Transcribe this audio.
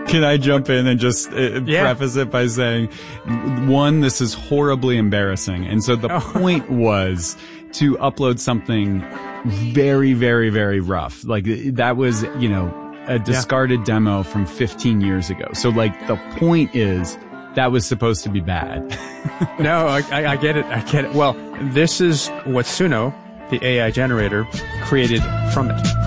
Can I jump in and just preface it by saying, one, this is horribly embarrassing. And so the point was to upload something very, very, very rough. Like that was, a discarded demo from 15 years ago. So like the point is that was supposed to be bad. No, I get it. I get it. Well, this is what Suno, the AI generator, created from it.